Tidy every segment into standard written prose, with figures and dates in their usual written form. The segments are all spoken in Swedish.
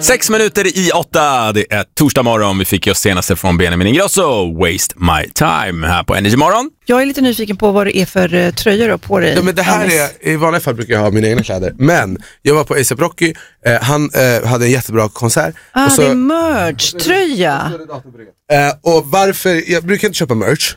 6 minuter i 8. Det är torsdag morgon. Vi fick ju senaste från Benjamin Ingrosso, Waste My Time, här på Energy Morgon. Jag är lite nyfiken på vad det är för tröjor på dig. Ja, men det här är, i vanliga fall brukar jag ha mina egna kläder. Men jag var på A$AP Rocky, han hade en jättebra konsert. Och så, det är merch-tröja. Och varför, jag brukar inte köpa merch,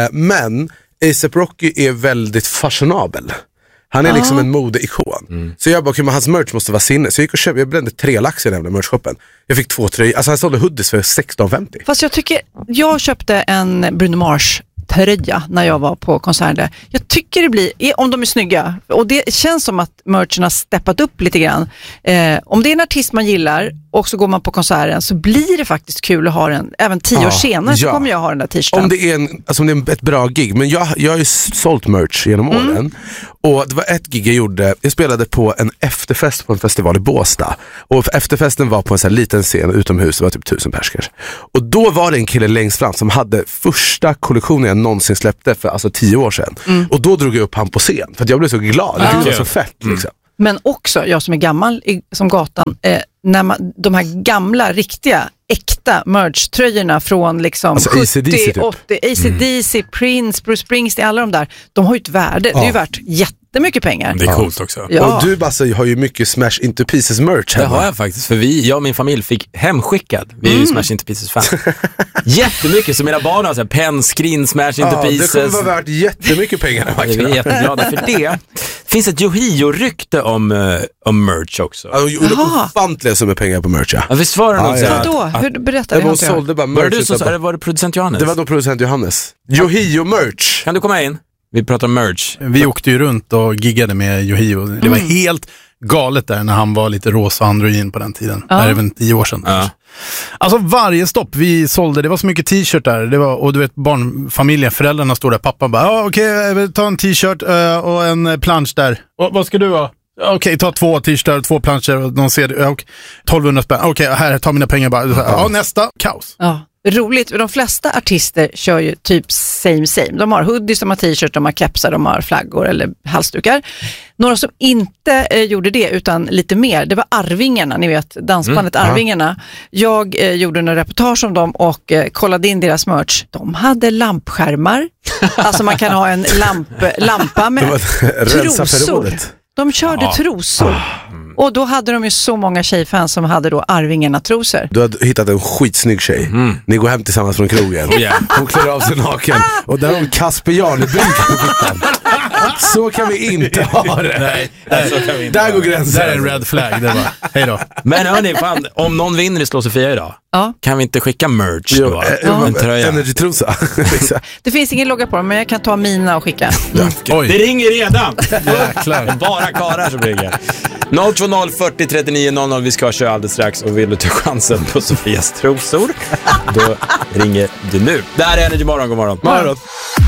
men A$AP Rocky är väldigt fashionabel. Han är liksom en modeikon. Så jag bara, okay, men hans merch måste vara sinne. Så jag gick och köpte, jag brände 3 lax i den jävla merchshoppen. Jag fick 2 tröjor, alltså han sålde hoodies för 16,50. Fast jag köpte en Bruno Mars tröja när jag var på konserter. Jag tycker det blir, om de är snygga, och det känns som att merchen har steppat upp lite grann. Om det är en artist man gillar och så går man på konserten, så blir det faktiskt kul att ha den. Även 10 år senare så kommer jag ha den där t-shirten. Om det är ett bra gig. Men jag har ju sålt merch genom åren. Och det var ett gig jag gjorde. Jag spelade på en efterfest på en festival i Båstad. Och efterfesten var på en sån här liten scen utomhus. Det var typ 1000 personer. Och då var det en kille längst fram som hade första kollektionen jag någonsin släppte för alltså 10 år sedan. Och då drog jag upp han på scen. För att jag blev så glad. Det var så fett liksom. Men också, jag som är gammal som gatan, när de här gamla, riktiga, äkta merch-tröjorna från liksom alltså 70, 80, AC/DC, Prince, Bruce Springsteen, alla de där, de har ju ett värde. Det är ju värt jättemycket pengar. Det är coolt också. Ja. Och du Basse har ju mycket Smash Into Pieces merch hemma. Det har jag faktiskt, för jag och min familj fick hemskickad. Vi är ju Smash Into Pieces-fan. Jättemycket, så mina barn har så här penskrin, Smash Into Pieces. Det kommer vara värt jättemycket pengar. Vi är jätteglada för det. Finns ett Yohio-rykte om merch också. Ofantliga som är pengar på merch, ja. Visst var det något så här? Vadå? Hur berättade jag? Sålde bara merch. Var det du som sa, eller var det producent Johannes? Det var då producent Johannes. Yohio merch. Kan du komma in? Vi pratar om merch. Vi åkte ju runt och giggade med Yohio. Det var helt galet där när han var lite rosa androgyn på den tiden. Det är även 10 år sedan. Alltså varje stopp vi sålde, det var så mycket t-shirt där. Det var, och du vet, barnfamiljen, föräldrarna stod där. Pappan bara, okej, jag vill ta en t-shirt och en plansch där. Vad ska du ha? Okej, ta 2 t-shirtar, 2 planscher och de ser det. 1200 spänn. Okej, här, ta mina pengar bara. Nästa, kaos. Ja. Roligt, de flesta artister kör ju typ same. De har hoodies, de har t-shirt, de har kepsar, de har flaggor eller halsdukar. Några som inte gjorde det utan lite mer, det var Arvingarna, ni vet, dansbandet Arvingarna. Jag gjorde en reportage om dem och kollade in deras merch. De hade lampskärmar, alltså man kan ha en lampa med trosor. De körde trosor. Och då hade de ju så många tjejfans som hade då Arvingarna-trosor. Du har hittat en skitsnygg tjej. Ni går hem tillsammans från krogen. Hon klär av sig naken. Och där har hon Kasper Jarnebrink på fittan. Så kan vi inte ha det. Nej, så kan vi inte. Där går gränsen. Där är en red flag. Det var. Hej då. Men hörni, fan, om någon vinner i Slå Sofia idag, kan vi inte skicka merch då? En tröja. Energy-trosa. Det finns ingen logga på dem, men jag kan ta mina och skicka. Oj. Det ringer redan. Jäklar. Bara karar som ringer. 020 40 39 00. Vi ska köra alldeles strax, och vill du ta chansen på Sofias trosor, då ringer du nu. Där är Energy Morgon. God morgon.